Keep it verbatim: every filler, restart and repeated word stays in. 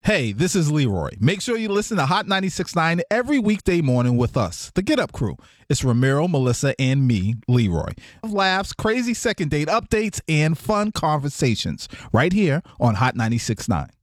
Hey, this is Leroy. Make sure you listen to Hot ninety-six point nine every weekday morning with us, the Get Up Crew. It's Ramiro, Melissa, and me, Leroy. Laughs, crazy second date updates, and fun conversations right here on Hot ninety-six point nine.